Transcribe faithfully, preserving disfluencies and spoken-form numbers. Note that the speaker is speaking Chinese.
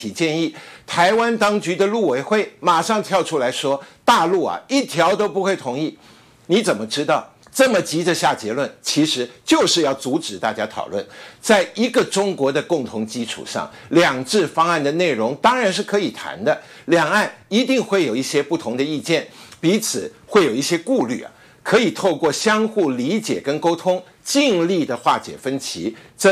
体建议，台湾当局的陆委会马上跳出来说，大陆啊一条都不会同意。你怎么知道？这么急着下结论，其实就是要阻止大家讨论。在一个中国的共同基础上，两制方案的内容当然是可以谈的，两岸一定会有一些不同的意见，彼此会有一些顾虑啊，可以透过相互理解跟沟通，尽力的化解分歧。